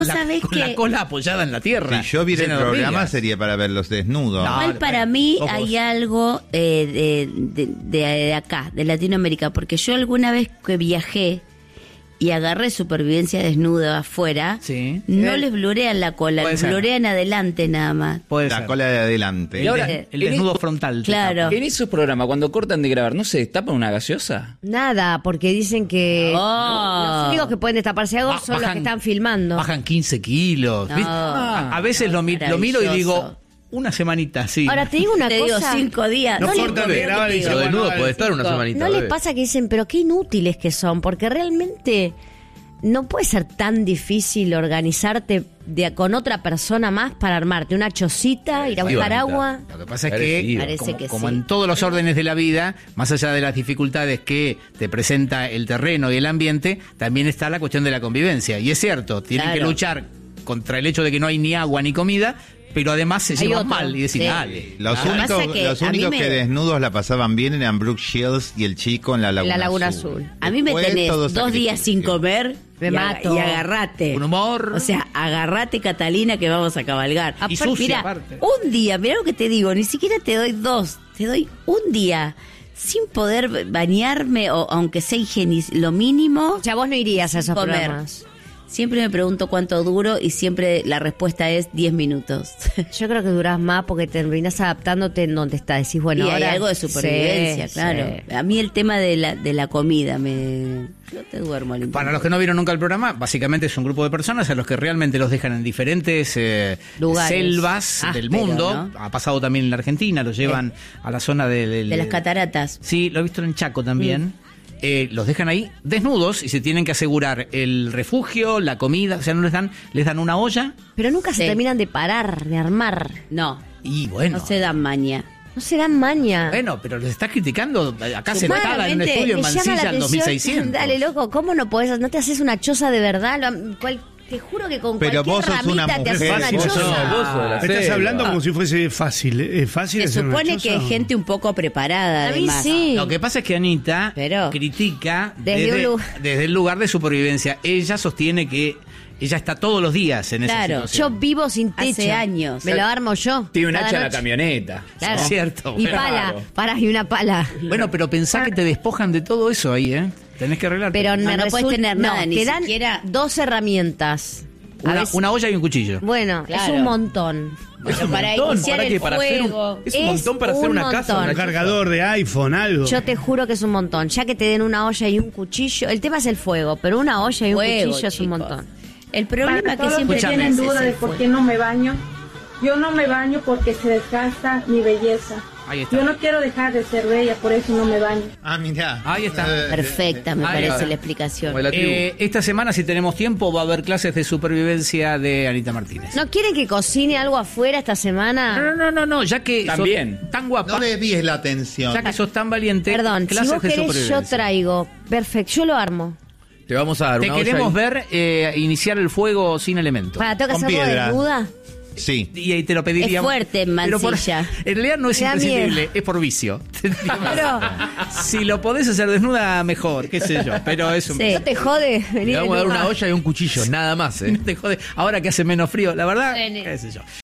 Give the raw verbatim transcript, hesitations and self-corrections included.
La, ¿Sabés con qué? la cola apoyada en la tierra. Si yo viera el llena de programa hormigas. sería para verlos desnudos. No. Igual para mí ojos. hay algo eh, de, de, de, de acá, de Latinoamérica, porque yo alguna vez que viajé y agarré supervivencia desnuda afuera, Sí. no les blurean la cola, Puede les ser. blurean adelante nada más. Puede La ser. cola de adelante. Y ahora, el, el en desnudo el- frontal. te Claro. tapa. En esos programas, cuando cortan de grabar, ¿no se destapan una gaseosa? Nada, porque dicen que Oh. los únicos que pueden destaparse algo Ba- son los bajan- que están filmando. Bajan quince kilos. No. ¿viste? A, a veces lo, mi- lo miro y digo, Maravilloso. una semanita, sí. Ahora te digo una Te digo cosa. cinco días. No le- cortan de le- grabar te y digo. se Pero desnudo bueno, puede estar una cinco. semanita. ¿No les bebé. pasa que dicen, pero qué inútiles que son? Porque realmente no puede ser tan difícil organizarte de, con otra persona más para armarte una chocita, ir a Sí, buscar bonita. agua. Lo que pasa es que, Parecido. Parece como, que como sí. en todos los órdenes de la vida, más allá de las dificultades que te presenta el terreno y el ambiente, también está la cuestión de la convivencia. Y es cierto, tienen Claro. que luchar contra el hecho de que no hay ni agua ni comida, pero además se Hay llevan otro. mal y decir, Sí. dale. Los Lo que únicos, pasa que los a mí únicos me- que desnudos la pasaban bien eran Brooke Shields y el chico en la Laguna, La Laguna Azul. Azul. A mí me Después, tenés todo dos días sin sacrificio. comer, Me y, mato. y agarrate. Un humor. O sea, agarrate, Catalina, que vamos a cabalgar. Y Aparte, sucia, mirá, aparte. un día, mirá lo que te digo, ni siquiera te doy dos, te doy un día sin poder bañarme, o aunque sea higieniz, lo mínimo. O sea, vos no irías a esos Comer. programas. Siempre me pregunto cuánto duro y siempre la respuesta es diez minutos. Yo creo que durás más porque terminás adaptándote en donde está. Decís, bueno, y hay ahora... algo de supervivencia, Sí, claro. sí. A mí el tema de la, de la comida, me no te duermo. al Para los que no vieron nunca el programa, básicamente es un grupo de personas a los que realmente los dejan en diferentes eh, Lugares. selvas del Áspero, mundo. ¿no? Ha pasado también en la Argentina, los llevan a la zona de, del- de las cataratas. Sí, lo he visto en Chaco también. Eh, los dejan ahí desnudos y se tienen que asegurar el refugio, la comida, o sea, no les dan, les dan una olla Pero nunca se Sí. terminan de parar, de armar. No, y bueno. no se dan maña. No se dan maña. Bueno, pero les estás criticando acá sentada en un Supuestamente, estudio en Me llama la Mansilla en dos mil atención. seiscientos. Dale, loco, ¿cómo no podés? ¿No te haces una choza de verdad? Lo- cual- te juro que con Pero cualquier vos sos una ramita te mujer, haces una vos sos- choza. vos sos de la Me estás selva. hablando como si fuese fácil. ¿Es fácil Se hacer una supone choza? que hay gente un poco preparada, A mí además. sí. Lo que pasa es que Anita Pero- critica Desde desde, un lugar- desde el lugar de supervivencia. Ella sostiene que ella está todos los días en esa Claro. Yo situación. vivo sin techo. Hace años. Me lo armo yo. Tiene un cada hacha en la noche. camioneta. Claro. Es cierto. Y Claro. pala. Para, y una pala. Bueno, pero pensá que te despojan de todo eso ahí, ¿eh? Tenés que arreglar. Pero No, me no puedes resulta- tener nada, no, ni te dan siquiera- dos herramientas. A una, veces- una olla y un cuchillo. Bueno, Claro. es un montón. Pero para montón, iniciar ¿para el qué? Para hacer un- fuego. es un Es montón para hacer un una casa. montón. una Un choza. cargador de iPhone, algo. Yo te juro que es un montón. Ya que te den una olla y un cuchillo. El tema es el fuego, pero una olla y un Fuego, cuchillo es un chicos. montón. El problema Para que todos siempre los que Escúchame. tienen tienes duda es de el por fuego. qué no me baño, yo no me baño porque se desgasta mi belleza. Ahí está. Yo no quiero dejar de ser bella, por eso no me baño. Ah, mira. Ahí está. Perfecta, me Ahí parece está. la explicación. Como la tribu. Eh, esta semana, si tenemos tiempo, va a haber clases de supervivencia de Anita Martínez. ¿No quieren que cocine algo afuera esta semana? No, no, no, no, ya que También. sos tan guapa, No desvíes la atención. ya que sos tan valiente, Perdón, si clases vos de querés yo supervivencia. traigo. Perfecto, yo lo armo. Te vamos a dar Te una olla queremos y- ver eh, iniciar el fuego sin elementos. Para, ¿tengo que Con hacerlo piedra. desnuda? Sí. Y ahí te lo pediríamos. Es fuerte en Pero por- Mansilla. en realidad no es Me da imprescindible, miedo. es por vicio. Pero, Si lo podés hacer desnuda, mejor, qué sé yo. Pero es un Sí. ¿no te jode Te venir vamos a dar desnuda? una olla y un cuchillo, nada más, ¿eh? No te jode. Ahora que hace menos frío, la verdad, Nene. qué sé yo.